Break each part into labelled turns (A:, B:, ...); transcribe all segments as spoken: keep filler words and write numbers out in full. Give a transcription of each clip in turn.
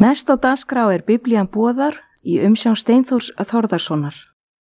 A: Næst á dagskrá er Biblían boðar í umsjón Steinþórs Þórðarsonar.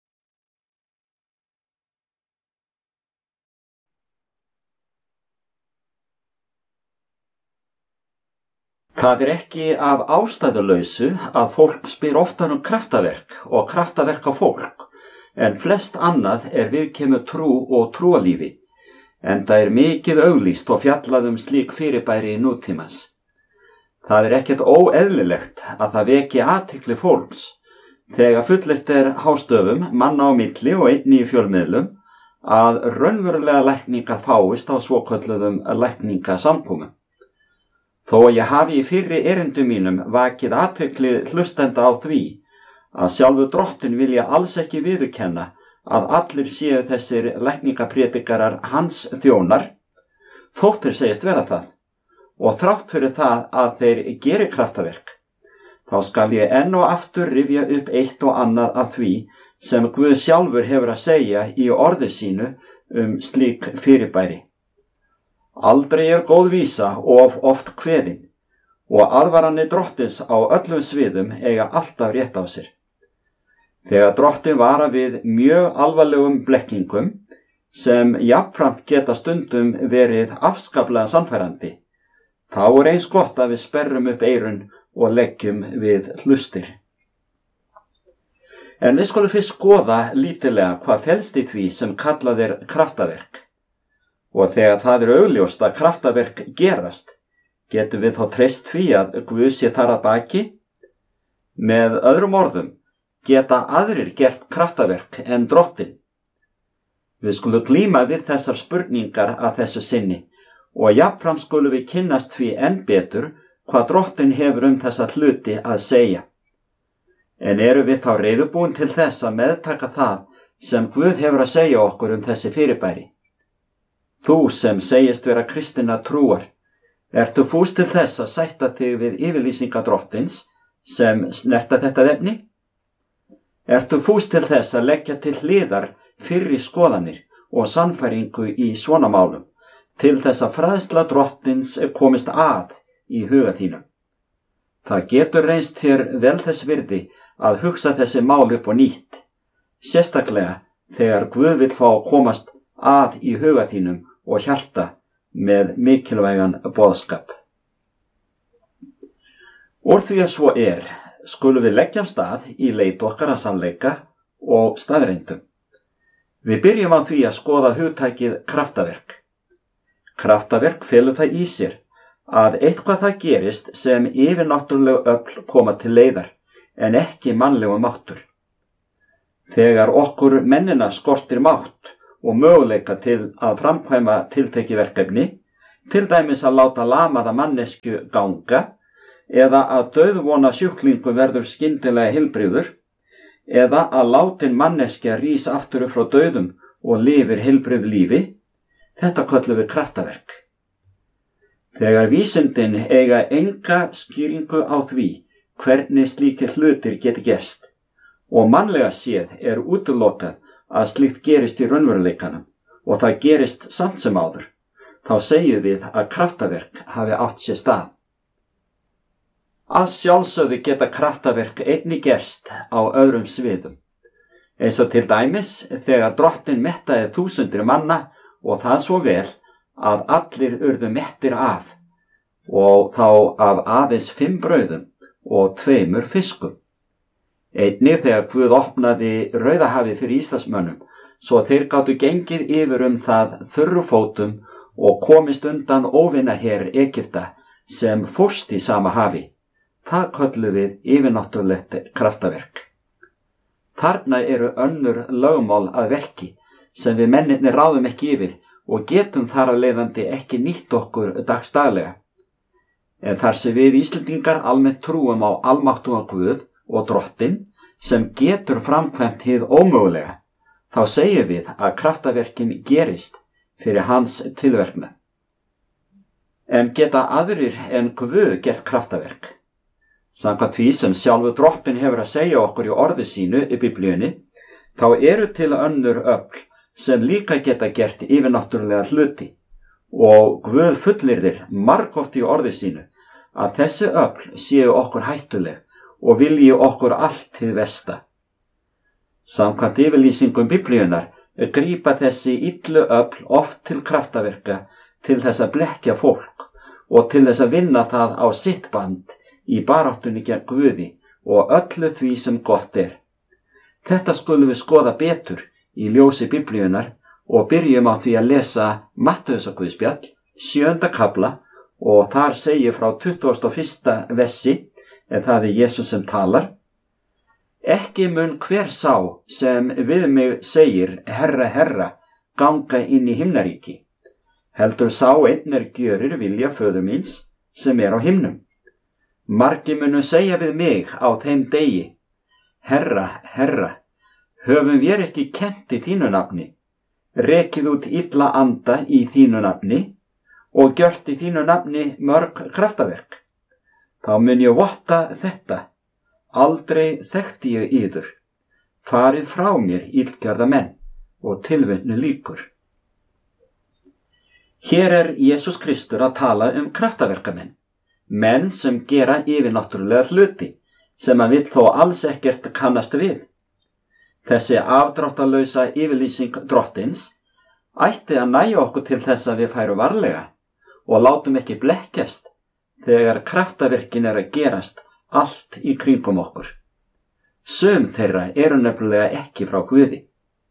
B: Það er ekki af ástæðulausu að fólk spyr oftar um kraftaverk og kraftaverk á fólk, en flest annað er viðkemur trú og trúalífi, enda er mikið auglýst og fjallað um slík fyrirbæri nútímans. Það er ekkert óeðlilegt að það veki athygli fólks þegar fullyrt er hástöfum, manna á milli og einnig í fjölmiðlum að raunverulega lækningar fáist á svokölluðum lækningasamkomum. Þó að ég hafi í fyrri erindum mínum vakið athygli hlustenda á því að sjálfur Drottinn vilja alls ekki viðurkenna að allir séu þessir lækningapredikarar hans þjónar, þótt þeir segist vera það, og þrátt fyrir það að þeir geri kraftaverk, þá skal ég enn og aftur rifja upp eitt og annað af því sem Guð sjálfur hefur að segja í orði sínu um slík fyrirbæri. Aldrei er góð vísa of oft kveðin, og aðvaranir Drottins á öllum sviðum eiga alltaf rétt á sér. Þegar Drottinn vara við mjög alvarlegum blekkingum, sem jafnframt geta stundum verið afskaplega sannfærandi, þá er eins gott að við sperrum upp eyrun og leggjum við hlustir. En við skulum fyrst skoða lítillega hvað felst í því sem kallað er kraftaverk. Og þegar það er augljóst að kraftaverk gerast, getum við þá treyst því að Guð sé þar að baki? Með öðrum orðum, geta aðrir gert kraftaverk en Drottinn? Við skulum glíma við þessar spurningar að þessu sinni, og jafnframt skulum við kynnast því enn betur hvað Drottinn hefur um þessa hluti að segja. En eru við þá reiðubúin til þess að meðtaka það sem Guð hefur að segja okkur um þessi fyrirbæri? Þú sem segist vera kristinna trúar, ertu fús til þess að sætta þig við yfirlýsinga Drottins sem snerta þetta efni? Ertu fús til þess að leggja til hliðar fyrri skoðanir og sannfæringu í svona málum, til þess að fræðsla Drottins komist að í huga þínum? Það getur reynst þér vel þess virði að hugsa þessi mál upp á nýtt, sérstaklega þegar Guð vill fá að komast að í huga þínum og hjarta með mikilvægan boðskap. Úr því að svo er, skulum við leggja af stað í leit okkar að sannleika og staðreyndum. Við byrjum á því að skoða hugtakið kraftaverk. Kraftaverk felur það í sér að eitthvað það gerist sem yfirnáttúrleg öfl koma til leiðar, en ekki mannlegu máttur. Þegar okkur mennina skortir mátt og möguleika til að framkvæma tiltekið verkefni, til dæmis að láta lamaða manneskju ganga, eða að dauðvona sjúklingum verður skyndilega heilbrigður, eða að látin manneskja rís aftur frá dauðum og lifir heilbrigð lífi, þetta köllum við kraftaverk. Þegar vísindin eiga enga skýringu á því hvernig slíkir hlutir geti gerst, og mannlega séð er útilokað að slíkt gerist í raunveruleikanum og það gerist samt sem áður, þá segjum við að kraftaverk hafi átt sér stað. Að sjálfsögðu geta kraftaverk einnig gerst á öðrum sviðum, eins og til dæmis þegar Drottinn mettaði þúsundir manna og það svo vel að allir urðu mettir af, og þá af aðeins fimm brauðum og tveimur fiskum. Einnig þegar Guð opnaði Rauðahafið fyrir Íslandsmönnum, svo þeir gátu gengið yfir um það þurru fótum og komist undan óvinaher Egypta sem fórst í sama hafi. Það köllum við yfirnáttúrlegt kraftaverk. Þarna eru önnur lögmál að verki sem við mennirnir ráðum ekki yfir og getum þar af leiðandi ekki nýtt okkur dagsdaglega. En þar sem við Íslendingar almennt trúum á almáttugan Guð og Drottinn sem getur framkvæmt hið ómögulega, þá segjum við að kraftaverkin gerist fyrir hans tilverknað. En geta aðrir en Guð gert kraftaverk? Samkvæmt því sem sjálfur Drottinn hefur að segja okkur í orði sínu í Biblíunni, þá eru til önnur öfl sem líka geta gert yfirnáttúrulega hluti, og Guð fullyrðir margoft í orði sínu að þessi öfl séu okkur hættuleg og vilji okkur allt hið versta. Samkvæmt yfirlýsingum Biblíunnar grípa þessi illu öfl oft til kraftaverka til þess að blekkja fólk og til þess að vinna það á sitt band í baráttunni gegn Guði og öllu því sem gott er. Þetta skulum við skoða betur í ljósi Biblíunnar og byrjum á því að lesa Mattheusarguðspjall, sjöunda kafla, og þar segir frá tuttugasta og fyrsta versi, en það er Jesús sem talar: Ekki mun hver sá sem við mig segir, Herra, Herra, ganga inn í himnaríki, heldur sá einn er gjörir vilja föður míns sem er á himnum. Margir munu segja við mig á þeim degi: Herra, Herra, höfum við ekki kennt í þínu nafni, rekið út illa anda í þínu nafni og gjört í þínu nafni mörg kraftaverk. Þá mun ég votta þetta: aldrei þekkti ég yður, farið frá mér illgjörða menn og tilvinnu líkur. Hér er Jesús Kristur að tala um kraftaverkamenn, menn sem gera yfirnáttúrulega hluti sem hann vill þó alls ekkert kannast við. Þessi afdráttarlausa yfirlýsing drottins ætti að nægja okkur til þess að við færum varlega og látum ekki blekkjast þegar kraftaverkin er að gerast allt í kringum okkur. Sum þeirra eru nefnilega ekki frá Guði.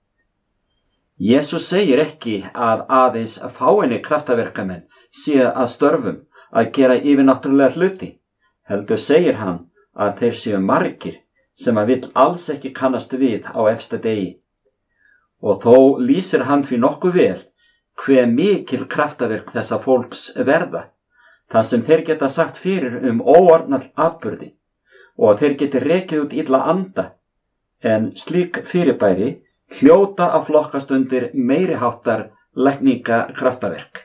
B: Jesús segir ekki að aðeins fáeinir kraftaverkamenn séu að störfum að gera yfirnáttúrulega hluti, heldur segir hann að þeir séu margir sem að vill alls ekki kannast við á efsta degi. Og þó lýsir hann því nokkuð vel hve mikil kraftaverk þessa fólks verða, þar sem þeir geta sagt fyrir um óorðnað atburði og þeir geti rekið út illa anda, en slík fyrirbæri hljóta að flokkast undir meiriháttar lækninga kraftaverk.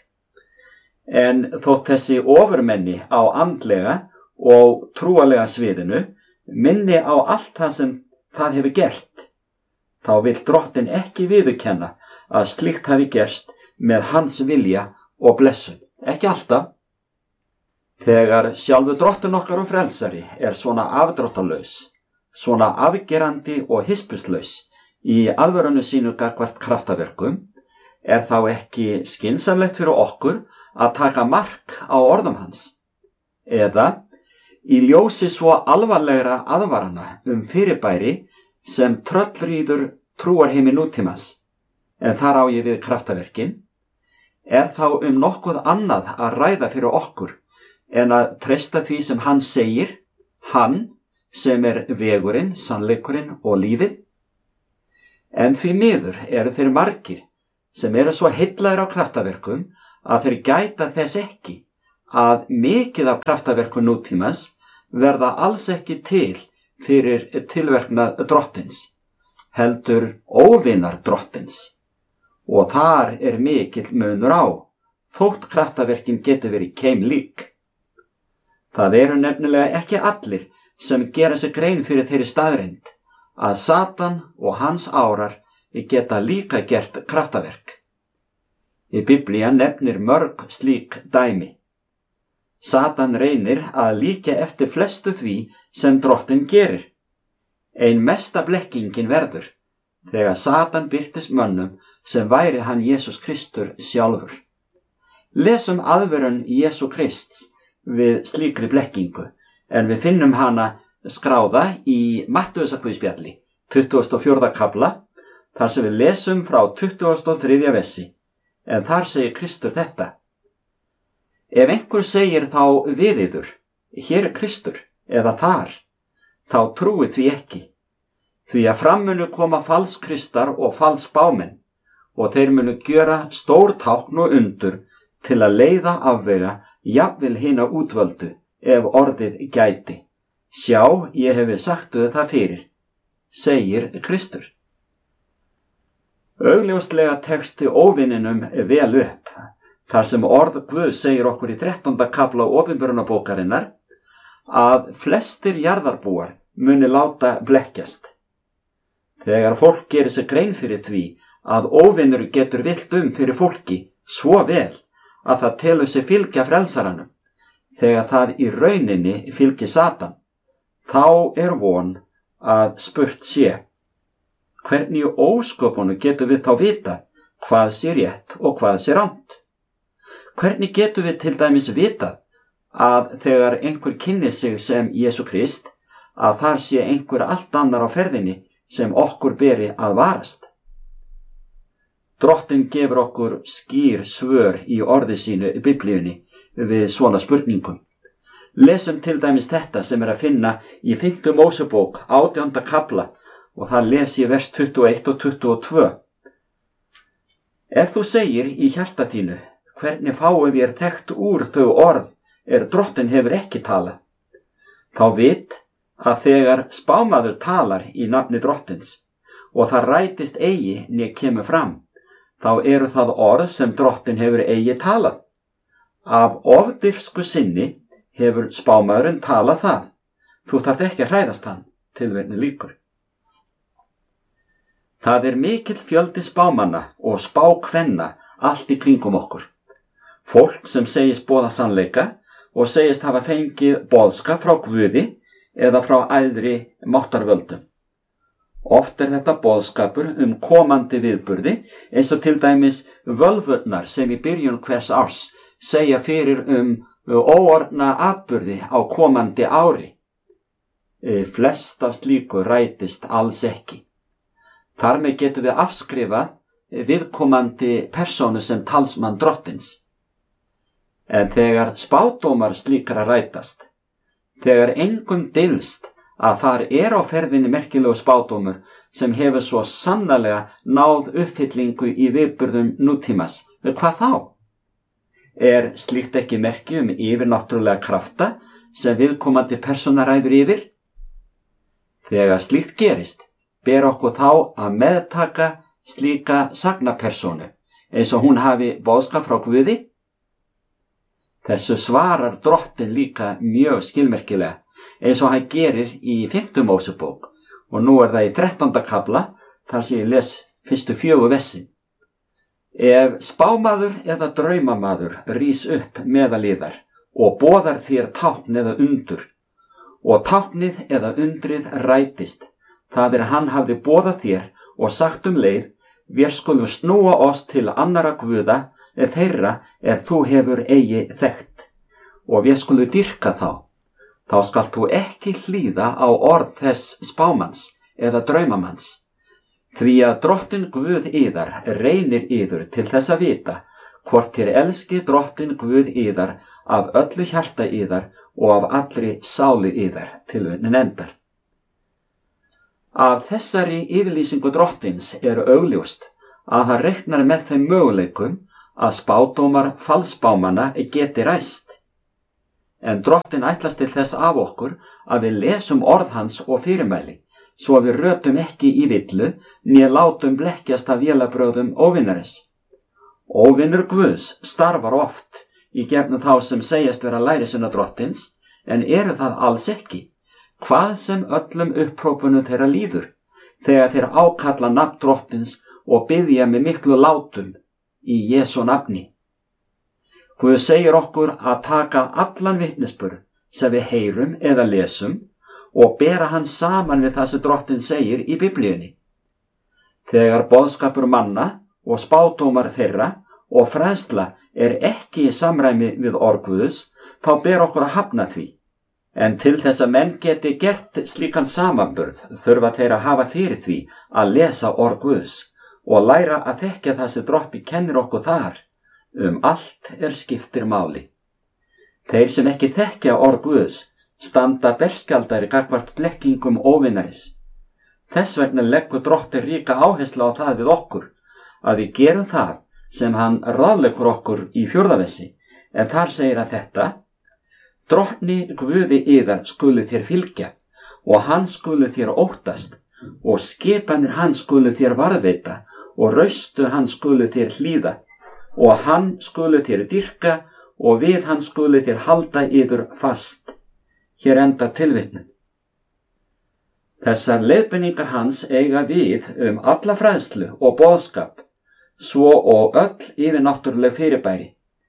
B: En þótt þessi ofurmenni á andlega og trúalega sviðinu minni á allt það sem það hefur gert, þá vill Drottinn ekki viðurkenna að slíkt hafi gerst með hans vilja og blessun. Ekki alltaf. Þegar sjálfur Drottinn okkar og frelsari er svona afdráttarlaus, svona afgerandi og hispuslaus í alvörunu sínu gagnvart kraftaverkum, er þá ekki skynsamlegt fyrir okkur að taka mark á orðum hans, eða í ljósi svo alvarlegra aðvarana um fyrirbæri sem tröllrýður trúarheimi nútímans, en þar á ég við kraftaverkin, er þá um nokkuð annað að ræða fyrir okkur en að treysta því sem hann segir, hann sem er vegurinn, sannleikurinn og lífið. En því miður eru þeir margir sem eru svo heillaðir á kraftaverkum að þeir gæta þess ekki að mikið af kraftaverkum nútímans verða alls ekki til fyrir tilverknað drottins, heldur óvinar drottins. Og þar er mikill munur á, þótt kraftaverkin geti verið keimlík. Það eru nefnilega ekki allir sem gera sig grein fyrir þeirri staðreynd að Satan og hans árar geta líka gert kraftaverk. Í Biblían nefnir mörg slík dæmi. Satan reynir að líka eftir flestu því sem Drottinn gerir. Ein mesta blekkingin verður þegar Satan birtist mönnum sem væri hann Jesús Kristur sjálfur. Lesum aðvörun Jesú Krists við slíkri blekkingu, en við finnum hana skráða í Mattheusarguðspjalli, tuttugasta og fjórða kafla, þar sem við lesum frá tuttugasta og þriðja versi, en þar segir Kristur þetta: Ef einhver segir þá við yður, hér er Kristur, eða þar, þá trúið því ekki, því að fram munu koma falskristar og falsbámenn, og þeir munu gjöra stór tákn og undur til að leiða afvega jafnvel hina útvöldu, ef orðið gæti. Sjá, ég hefi sagtu það fyrir, segir Kristur. Augljóslega teksti óvininum vel upp, þar sem orð Guð segir okkur í þrettánda kafla opinberunarbókarinnar að flestir jarðarbúar muni láta blekkjast. Þegar fólk gerir sig grein fyrir því að óvinur getur vilt um fyrir fólki svo vel að það telur sig fylgja frelsaranum, þegar það í rauninni fylgir Satan, þá er von að spurt sé: hvernig í ósköpunum getum við þá vita hvað sé rétt og hvað sé rangt? Hvernig getum við til dæmis vitað að þegar einhver kynnir sig sem Jesú Krist, að þar sé einhver allt annar á ferðinni sem okkur beri að varast? Drottinn gefur okkur skýr svör í orði sínu í Biblíunni við svona spurningum. Lesum til dæmis þetta sem er að finna í fimmtu Mósebók átjánda kafla, og það les ég vers tuttugu og eitt og tuttugu og tvö. Ef þú segir í hjarta þínu: hvernig fáum við þekkt úr þau orð er Drottinn hefur ekki talað, þá vit að þegar spámaður talar í nafni Drottins og það rætist eigi né kemur fram, þá eru það orð sem Drottinn hefur eigi talað. Af ofdýrsku sinni hefur spámaðurinn talað það. Þú þarft ekki að hræðast hann. Tilvitnun lýkur. Það er mikill fjöldi spámanna og spákvenna allt í kringum okkur. Fólk sem segist boða sannleika og segist hafa fengið boðskap frá Guði eða frá æðri máttarvöldum. Oft er þetta boðskapur um komandi viðburði, eins og til dæmis völvurnar sem í byrjun hvers árs segja fyrir um óorðna atburði á komandi ári. E, flest af slíku rætist alls ekki. Þar með getum við afskrifað viðkomandi persónu sem talsmann Drottins. En þegar spádómar slíkra rætast, þegar engum dylst að þar er á ferðinni merkilegu spádómur sem hefur svo sannarlega náð uppfyllingu í viðburðum nútímas, hvað þá? Er slíkt ekki merki um yfirnáttúrulega krafta sem viðkomandi persóna ræður yfir? Þegar slíkt gerist, ber okkur þá að meðtaka slíka sagnapersónu, eins og hún hafi boðskap frá Guði? Þessu svarar Drottinn líka mjög skilmerkilega, eins og hann gerir í fimmtu Mósebók, og nú er það í þrettánda kafla, þar sem ég les fyrstu fjögur versin. Ef spámaður eða draumamaður rís upp meðal yðar og boðar þér tákn eða undur, og táknið eða undrið rætist, það er hann hafði boðað þér og sagt um leið: vér skulum snúa oss til annara guða eða þeirra er þú hefur eigi þekkt, og vér skulum dýrka þá. Þá skalt þú ekki hlýða á orð þess spámanns eða draumamanns, því að Drottinn Guð yðar reynir yður til þess að vita hvort þér elski Drottinn Guð yðar af öllu hjarta yðar og af allri sáli yðar. Tilvitnun endar. Af þessari yfirlýsingu Drottins er augljóst að hann reiknar með þeim möguleikum að spádómar falsspámanna geti ræst. En Drottinn ætlast til þess af okkur að við lesum orð hans og fyrirmæli, svo við rötum ekki í villu, né látum blekkjast af vélabröðum óvinnaris. Óvinnur Guðs starfar oft í gegnum þá sem segjast vera lærisveina Drottins, en eru það alls ekki, hvað sem öllum upphrópunum þeirra líður, þegar þeir ákalla nafn Drottins og biðja með miklu látum í Jesú nafni. Guð segir okkur að taka allan vitnisburð sem við heyrum eða lesum og bera hann saman við það sem Drottinn segir í Biblíunni. Þegar boðskapur manna og spádómar þeirra og fræðsla er ekki í samræmi við orð Guðs, þá ber okkur að hafna því. En til þess að menn geti gert slíkan samanburð þurfa þeir að hafa fyrir því að lesa orð Guðs og læra að þekkja það sem Drottinn kennir okkur þar. Um allt er skiptir máli. Þeir sem ekki þekkja orð Guðs standa berskjaldari gagnvart blekkingum óvinnaris. Þess vegna leggur Drottinn ríka áherslu á það við okkur, að við gerum það sem hann ráðleggur okkur í fjórða versi, en þar segir að þetta: Drottni Guði yðar skulu þér fylgja, og hann skulu þér óttast, og skipanir hann skulu þér varðveita, og raustu hann skulu þér hlýða, og hann skulu þér dýrka, og við hann skulu þér halda yður fast. Hér endar tilvitnun. Þessar leiðbeiningar hans eiga við um alla fræðslu og boðskap, svo og öll yfirnáttúruleg fyrirbæri.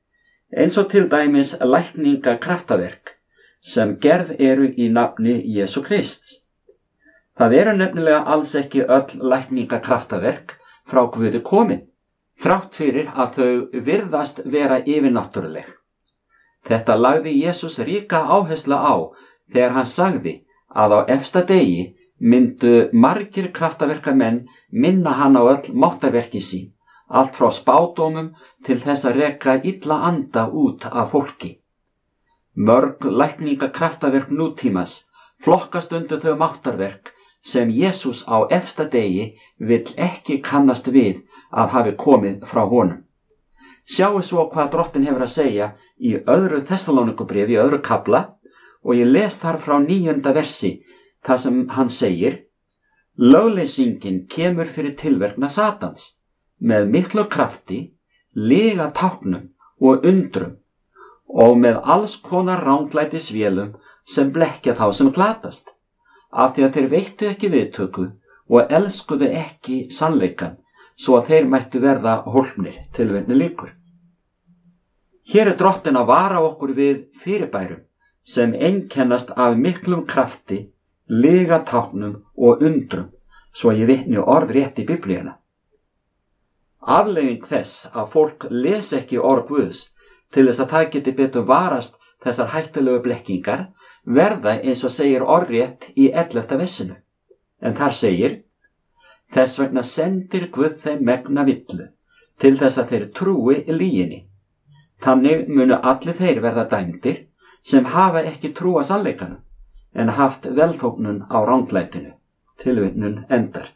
B: eins og til dæmis lækningakraftaverk sem gerð eru í nafni Jesú Krists. Það eru nefnilega alls ekki öll lækningakraftaverk frá Guði komin, þrátt fyrir að þau virðast vera yfirnáttúruleg. Þetta lagði Jesús ríka áherslu á þegar hann sagði að á efsta degi myndu margir kraftaverkamenn minna hann á öll máttarverki sín, allt frá spádómum til þess að reka illa anda út af fólki. Mörg lækningakraftaverk nútímas flokkast undir þau máttarverk sem Jesús á efsta degi vill ekki kannast við að hafi komið frá honum. Sjáu svo hvað Drottinn hefur að segja í öðru Þessalónikubréfi, í öðru kafla, og ég les þar frá níunda versi, þar sem hann segir: lögleysingin kemur fyrir tilverkna Satans, með miklu krafti, lyga táknum og undrum, og með alls konar ranglætisvélum sem blekkja þá sem glatast, af því að þeir veittu ekki viðtöku og elskuðu ekki sannleikan, svo að þeir mættu verða hólpnir, tilvitnun lýkur. Hér er Drottinn að vara okkur við fyrirbærum sem einkennast af miklum krafti, lyga táknum og undrum, svo ég vitni orð rétt í Biblíuna. Afleiðing þess að fólk les ekki orð Guðs til þess að það geti betur varast þessar hættulegu blekkingar verða eins og segir orðrétt í ellefta versinu. En þar segir: þess vegna sendir Guð þeim megna villu til þess að þeir trúi lyginni. Þannig munu allir þeir verða dæmdir sem hafa ekki trúa sannleikanum en haft velþóknun á ranglætinu. Tilvitnun endar.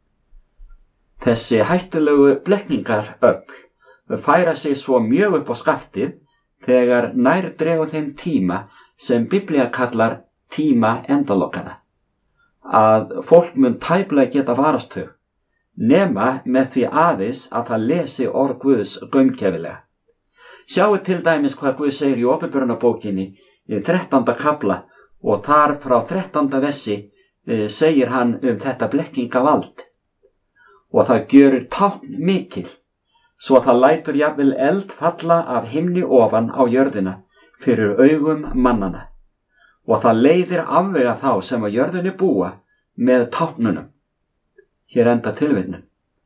B: Þessi hættulegu blekkingar öfl færa sig svo mjög upp á skaftið þegar nær dregur þeim tíma sem Biblía kallar tíma endalokana, að fólk mun tæplega geta varast þau, nema með því aðeins að það lesi orð Guðs gaumgæfilega. Sjáu til dæmis hvað Guð segir í Opinberunarbókinni í þrettánda kafla, og þar frá þrettánda versi e, segir hann um þetta blekkingavald. Og það gjörir tákn mikil, svo að það lætur jafnvel eld falla af himni ofan á jörðina fyrir augum mannana, og það leiðir afvega þá sem á jörðinni búa með táknunum. Hér enda tilvitnun.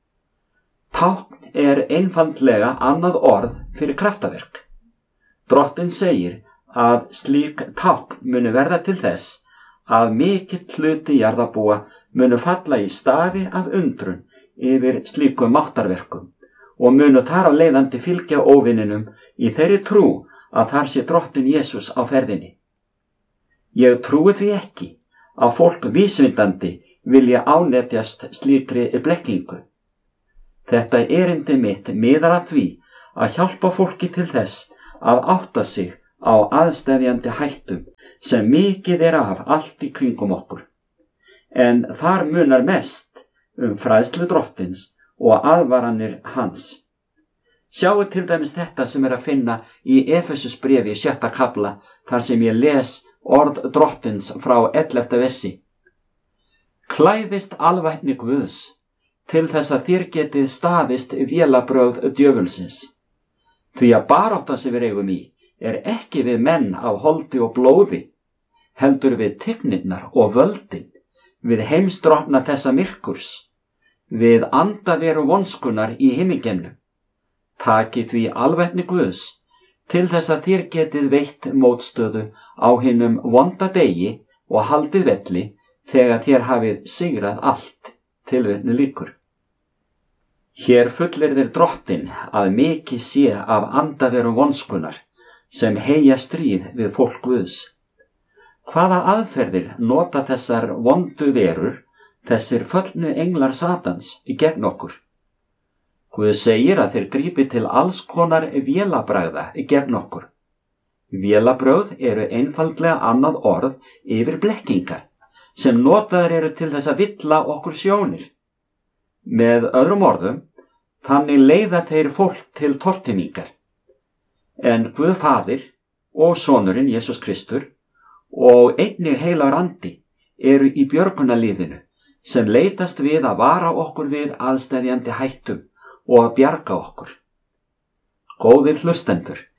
B: Tákn er einfaldlega annað orð fyrir kraftaverk. Drottinn segir að slík tákn muni verða til þess að mikill hluti jarðarbúa munu falla í stafi af undrun yfir slíkum máttarverkum og munu þar af leiðandi fylgja óvininum í þeirri trú að þar sé Drottinn Jesús á ferðinni. Ég trúi því ekki að fólk vísvitandi vilja ánetjast slíkri blekkingu. Þetta erindi mitt miðar að því að hjálpa fólki til þess að átta sig á aðsteðjandi hættum sem mikið er af allt í kringum okkur. En þar munar mest um fræðslu Drottins og aðvaranir hans. Sjáu til dæmis þetta sem er að finna í Efesusbréfi í sjötta kafla, þar sem ég les orð Drottins frá ellefta versi. Klæðist alvætni Guðs til þess að þér getið staðist vélabrögð djöfulsins. Því að barátta sem við eigum í er ekki við menn af holdi og blóði, heldur við tignirnar og völdin, við heimsdrottna þessa myrkurs, við andaveru vonskunar í himmingeimnum. Takið því alvætni Guðs til þess að þér getið veitt mótstöðu á hinum vonda degi og haldið velli þegar þér hafið sigrað allt. Tilvitnun lýkur. Hér fullyrðir Drottinn að mikið sé af andaveru vonskunar sem heyja stríð við fólk Guðs. Hvaða aðferðir nota þessar vondu verur, þessir föllnu englar Satans gegn okkur? Guð segir að þeir grípi til alls konar vélabragða gegn okkur. Vélabrögð eru einfaldlega annað orð yfir blekkingar sem notaðar eru til þess að villa okkur sjónir. Með öðrum orðum, þannig leiða þeir fólk til tortímingar. En Guð Faðir og Sonurinn Jesús Kristur og einnig heilagur andi eru í björgunarliðinu sem leitast við að vara okkur við aðsteðjandi hættum og að bjarga okkur. Góðir hlustendur,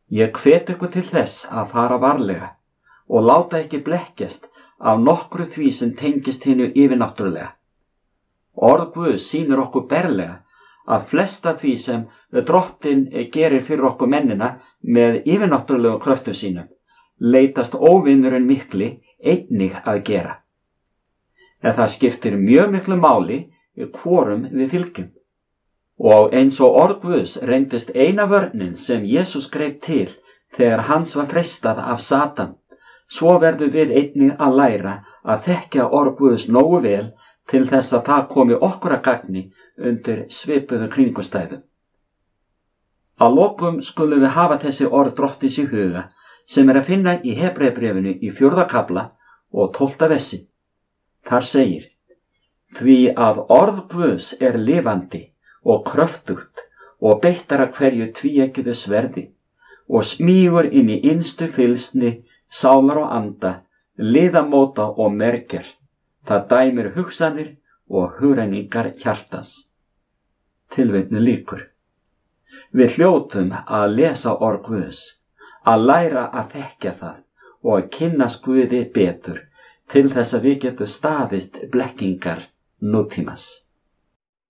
B: Ég hvet ykkur til þess að fara varlega og láta ekki blekkjast af nokkru því sem tengist hinu yfirnáttúrulega. Orð Guðs sýnir okkur berlega að flesta því sem Drottinn gerir fyrir okkur mennina með yfirnáttúrulegu kröftum sínum, leitast óvinurinn mikli einnig að gera. En það skiptir mjög miklu máli hvorum við fylgjum. Og eins og orð Guðs reyndist eina vörnin sem Jesús greip til þegar hans var freistað af Satan, svo verður við einnig að læra að þekkja orð Guðs nógu vel til þess að það komi okkur að gagni undir svipuðu kringumstæðum. Að lokum skulum við hafa þessi orð Drottins í huga sem er að finna í Hebreabréfinu í fjórða kafla og tólfta vessi. Þar segir: Því að orð Guðs er lifandi og kröftugt og beittara hverju tvíeggjuðu sverði og smýgur inn í innstu fylsni sálar og anda, liðamóta og mergjar. Það dæmir hugsanir og hugrenningar hjartans. Tilvitnun lýkur. Við hljótum að lesa orð Guðs, að læra að þekkja það og að kynnast Guði betur til þess að við getum staðist blekkingar nútímas.